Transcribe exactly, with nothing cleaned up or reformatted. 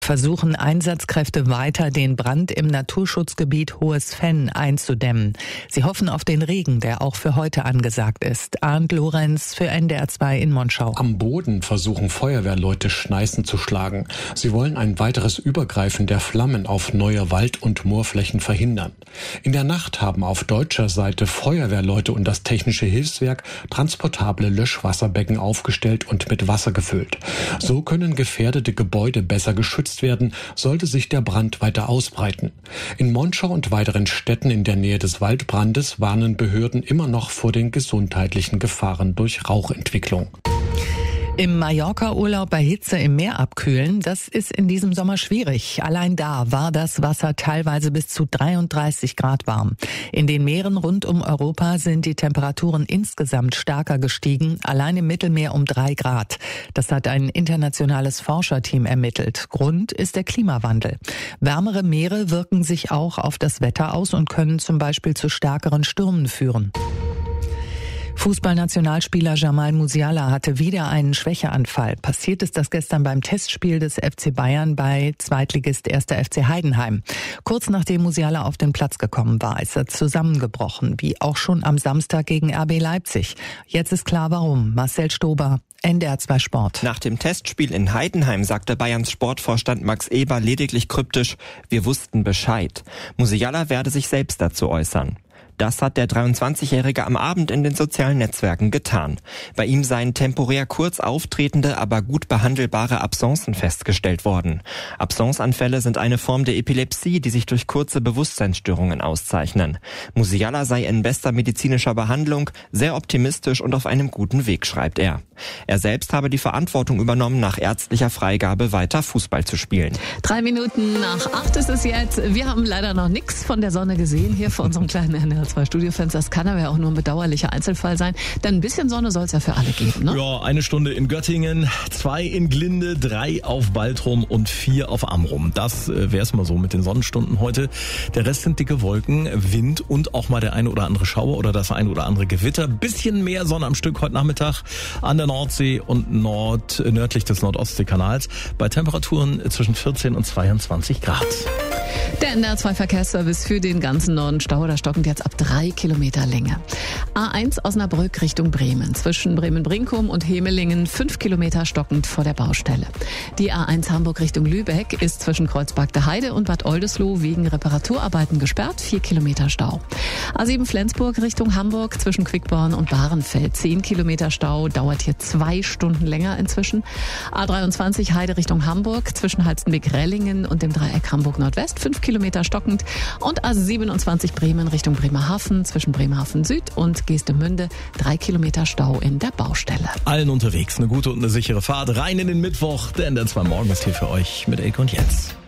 Versuchen Einsatzkräfte weiter, den Brand im Naturschutzgebiet Hohes Venn einzudämmen. Sie hoffen auf den Regen, der auch für heute angesagt ist. Arndt Lorenz für N D R zwei in Monschau. Am Boden versuchen Feuerwehrleute Schneisen zu schlagen. Sie wollen ein weiteres Übergreifen der Flammen auf neue Wald- und Moorflächen verhindern. In der Nacht haben auf deutscher Seite Feuerwehrleute und das Technische Hilfswerk transportable Löschwasserbecken aufgestellt und mit Wasser gefüllt. So können gefährdete Gebäude besser geschützt werden, sollte sich der Brand weiter ausbreiten. In Monschau und weiteren Städten in der Nähe des Waldbrandes warnen Behörden immer noch vor den gesundheitlichen Gefahren durch Rauchentwicklung. Im Mallorca-Urlaub bei Hitze im Meer abkühlen, das ist in diesem Sommer schwierig. Allein da war das Wasser teilweise bis zu dreiunddreißig Grad warm. In den Meeren rund um Europa sind die Temperaturen insgesamt stärker gestiegen, allein im Mittelmeer um drei Grad. Das hat ein internationales Forscherteam ermittelt. Grund ist der Klimawandel. Wärmere Meere wirken sich auch auf das Wetter aus und können zum Beispiel zu stärkeren Stürmen führen. Fußballnationalspieler Jamal Musiala hatte wieder einen Schwächeanfall. Passiert ist das gestern beim Testspiel des F C Bayern bei Zweitligist erster F C Heidenheim. Kurz nachdem Musiala auf den Platz gekommen war, ist er zusammengebrochen, wie auch schon am Samstag gegen R B Leipzig. Jetzt ist klar warum. Marcel Stober, N D R zwei Sport. Nach dem Testspiel in Heidenheim sagte Bayerns Sportvorstand Max Eber lediglich kryptisch: Wir wussten Bescheid. Musiala werde sich selbst dazu äußern. Das hat der dreiundzwanzigjährige am Abend in den sozialen Netzwerken getan. Bei ihm seien temporär kurz auftretende, aber gut behandelbare Absencen festgestellt worden. Absenceanfälle sind eine Form der Epilepsie, die sich durch kurze Bewusstseinsstörungen auszeichnen. Musiala sei in bester medizinischer Behandlung, sehr optimistisch und auf einem guten Weg, schreibt er. Er selbst habe die Verantwortung übernommen, nach ärztlicher Freigabe weiter Fußball zu spielen. Drei Minuten nach acht ist es jetzt. Wir haben leider noch nichts von der Sonne gesehen hier vor unserem kleinen N D R zwei Studiofenster. Das kann aber auch nur ein bedauerlicher Einzelfall sein. Denn ein bisschen Sonne soll es ja für alle geben, ne? Ja, eine Stunde in Göttingen, zwei in Glinde, drei auf Baltrum und vier auf Amrum. Das äh, wäre es mal so mit den Sonnenstunden heute. Der Rest sind dicke Wolken, Wind und auch mal der eine oder andere Schauer oder das eine oder andere Gewitter. Bisschen mehr Sonne am Stück heute Nachmittag an der Nordsee und nord, nördlich des Nordostseekanals bei Temperaturen zwischen vierzehn und zweiundzwanzig Grad. Der N D R zwei Verkehrsservice für den ganzen Norden. Stau oder stockend jetzt ab drei Kilometer Länge. A eins Osnabrück Richtung Bremen. Zwischen Bremen-Brinkum und Hemelingen fünf Kilometer stockend vor der Baustelle. Die A eins Hamburg Richtung Lübeck ist zwischen Kreuzberg Heide und Bad Oldesloe wegen Reparaturarbeiten gesperrt. vier Kilometer Stau. A sieben Flensburg Richtung Hamburg zwischen Quickborn und Bahrenfeld. zehn Kilometer Stau. Dauert hier zwei Stunden länger inzwischen. A dreiundzwanzig Heide Richtung Hamburg zwischen Halstenbek-Rellingen und dem Dreieck Hamburg Nordwest. fünf Kilometer stockend. Und A siebenundzwanzig Bremen Richtung Bremerhaven zwischen Bremerhaven Süd und Geestemünde. drei Kilometer Stau in der Baustelle. Allen unterwegs eine gute und eine sichere Fahrt rein in den Mittwoch. Der N D R zwei Morgen ist hier für euch mit Elke und Jens.